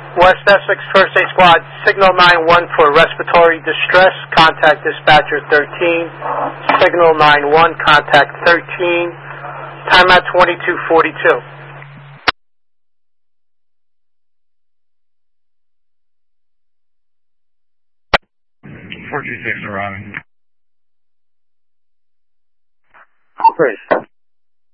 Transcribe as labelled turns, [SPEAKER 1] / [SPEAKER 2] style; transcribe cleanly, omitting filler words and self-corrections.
[SPEAKER 1] West Essex First Aid Squad, Signal 9-1 for respiratory distress. Contact dispatcher 13. Signal 9-1, contact 13. Time at 22:42.
[SPEAKER 2] 426 arriving.
[SPEAKER 3] Great.